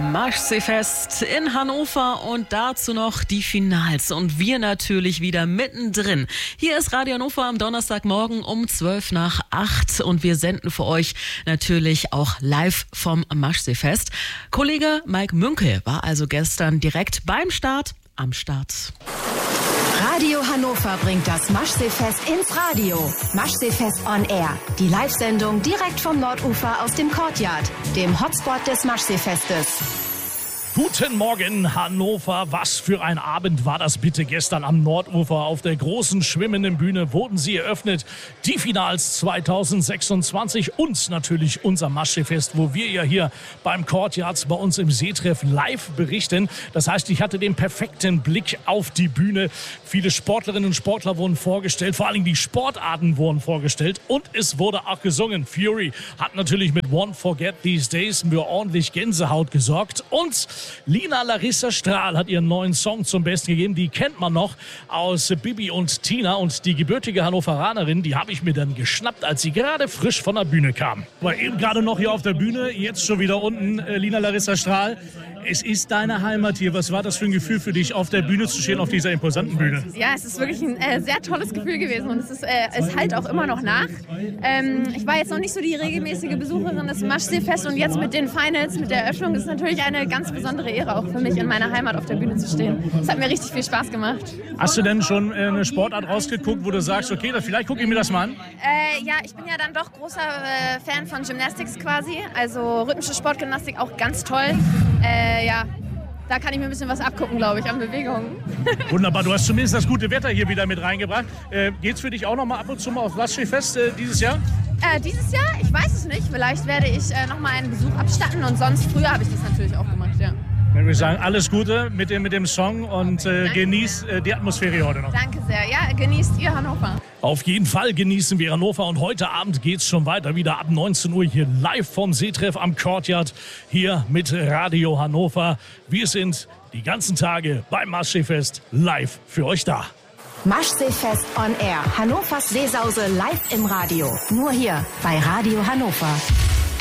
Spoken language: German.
Maschseefest in Hannover und dazu noch die Finals und wir natürlich wieder mittendrin. Hier ist Radio Hannover am Donnerstagmorgen um 7:55 und wir senden für euch natürlich auch live vom Maschseefest. Kollege Mike Münkel war also gestern direkt beim Start am Start. Radio Hannover bringt das Maschseefest ins Radio. Maschseefest on Air. Die Live-Sendung direkt vom Nordufer aus dem Courtyard, dem Hotspot des Maschseefestes. Guten Morgen, Hannover. Was für ein Abend war das bitte gestern am Nordufer. Auf der großen schwimmenden Bühne wurden sie eröffnet. Die Finals 2026 und natürlich unser Maschseefest, wo wir ja hier beim Courtyard bei uns im Seetreff live berichten. Das heißt, ich hatte den perfekten Blick auf die Bühne. Viele Sportlerinnen und Sportler wurden vorgestellt. Vor allem die Sportarten wurden vorgestellt. Und es wurde auch gesungen. Fury hat natürlich mit Won't Forget These Days für ordentlich Gänsehaut gesorgt. Und Lina Larissa Strahl hat ihren neuen Song zum Besten gegeben. Die kennt man noch aus Bibi und Tina. Und die gebürtige Hannoveranerin, die habe ich mir dann geschnappt, als sie gerade frisch von der Bühne kam. War eben gerade noch hier auf der Bühne, jetzt schon wieder unten. Lina Larissa Strahl, es ist deine Heimat hier. Was war das für ein Gefühl für dich, auf der Bühne zu stehen, auf dieser imposanten Bühne? Ja, es ist wirklich ein sehr tolles Gefühl gewesen und es halt auch immer noch nach. Ich war jetzt noch nicht so die regelmäßige Besucherin des Maschseefests und jetzt mit den Finals, mit der Eröffnung, ist natürlich eine ganz besondere Ehre auch für mich, in meiner Heimat auf der Bühne zu stehen. Es hat mir richtig viel Spaß gemacht. Hast du denn schon eine Sportart rausgeguckt, wo du sagst, okay, vielleicht gucke ich mir das mal an? Ja, ich bin ja dann doch großer Fan von Gymnastics quasi, also rhythmische Sportgymnastik auch ganz toll. Ja, da kann ich mir ein bisschen was abgucken, glaube ich, an Bewegungen. Wunderbar, du hast zumindest das gute Wetter hier wieder mit reingebracht. Geht's für dich auch noch mal ab und zu mal aufs Maschseefest dieses Jahr? Dieses Jahr? Ich weiß es nicht. Vielleicht werde ich noch mal einen Besuch abstatten und sonst früher habe ich das natürlich auch gemacht, ja. Dann würde ich sagen, alles Gute mit dem Song und genießt die Atmosphäre heute noch. Danke sehr. Ja, genießt ihr Hannover. Auf jeden Fall genießen wir Hannover und heute Abend geht es schon weiter, wieder ab 19 Uhr hier live vom Seetreff am Courtyard, hier mit Radio Hannover. Wir sind die ganzen Tage beim Maschseefest live für euch da. Maschseefest on Air. Hannovers Seesause live im Radio. Nur hier bei Radio Hannover.